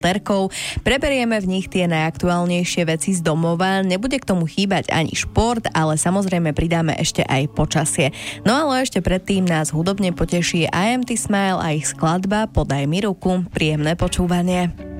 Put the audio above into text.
terkov. Preberieme v nich tie najaktuálnejšie veci z domova. Nebude k tomu chýbať ani šport, ale samozrejme pridáme ešte aj počasie. No ale ešte predtým nás hudobne poteší IMT Smile a ich skladba Podaj mi ruku. Príjemné počúvanie.